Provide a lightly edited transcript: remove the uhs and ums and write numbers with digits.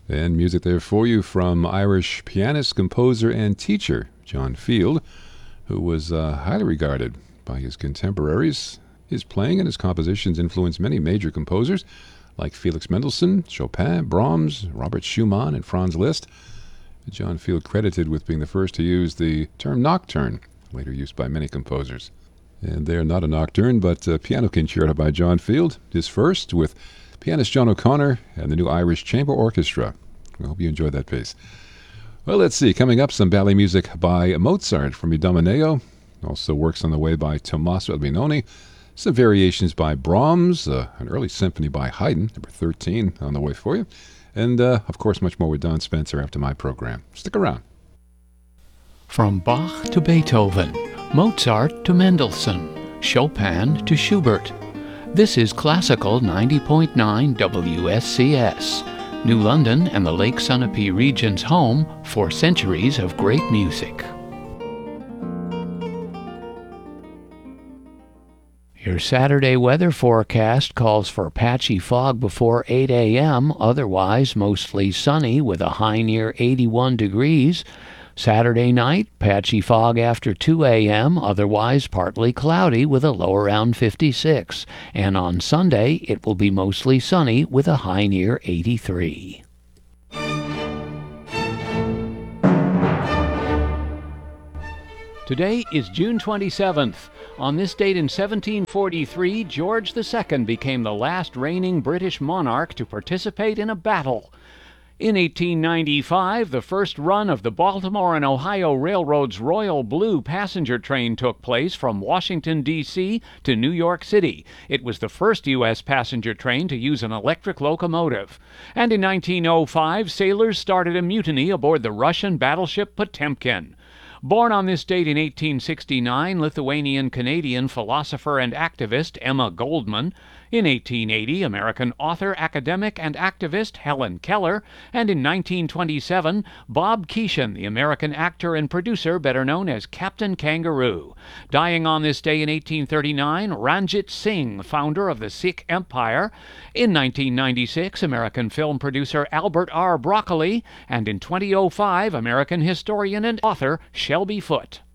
And music there for you from Irish pianist, composer, and teacher John Field, who was highly regarded by his contemporaries. His playing and his compositions influenced many major composers like Felix Mendelssohn, Chopin, Brahms, Robert Schumann, and Franz Liszt. John Field credited with being the first to use the term nocturne, later used by many composers. And they're not a nocturne, but a piano concerto by John Field, his first with pianist John O'Connor and the New Irish Chamber Orchestra. I hope you enjoyed that piece. Well, let's see. Coming up, some ballet music by Mozart from Idomeneo. Also works on the way by Tommaso Albinoni. Some variations by Brahms, an early symphony by Haydn, number 13, on the way for you. And, of course, much more with Don Spencer after my program. Stick around. From Bach to Beethoven, Mozart to Mendelssohn, Chopin to Schubert. This is Classical 90.9 WSCS, New London and the Lake Sunapee region's home for centuries of great music. Your Saturday weather forecast calls for patchy fog before 8 a.m., otherwise mostly sunny with a high near 81 degrees. Saturday night, patchy fog after 2 a.m., otherwise partly cloudy with a low around 56. And on Sunday, it will be mostly sunny with a high near 83. Today is June 27th. On this date in 1743, George II became the last reigning British monarch to participate in a battle. In 1895, the first run of the Baltimore and Ohio Railroad's Royal Blue passenger train took place from Washington, D.C. to New York City. It was the first U.S. passenger train to use an electric locomotive. And in 1905, sailors started a mutiny aboard the Russian battleship Potemkin. Born on this date in 1869, Lithuanian-Canadian philosopher and activist Emma Goldman. In 1880, American author, academic, and activist Helen Keller. And in 1927, Bob Keeshan, the American actor and producer better known as Captain Kangaroo. Dying on this day in 1839, Ranjit Singh, founder of the Sikh Empire. In 1996, American film producer Albert R. Broccoli. And in 2005, American historian and author Shelby Foote.